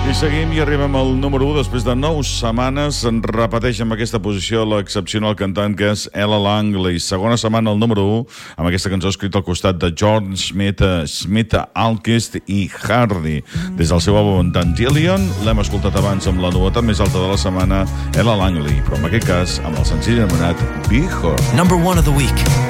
I seguim i arribem al número 1. Després de 9 setmanes repeteix amb aquesta posició l'excepcional cantant que és Ella Langley. Segona setmana al número 1 amb aquesta cançó escrita al costat de George Smith, Alkist i Hardy. Des del seu àlbum Dandelion l'hem escoltat abans amb la novetat més alta de la setmana, Ella Langley, però en aquest cas amb el senzill anomenat Be Her. Number 1 of the week.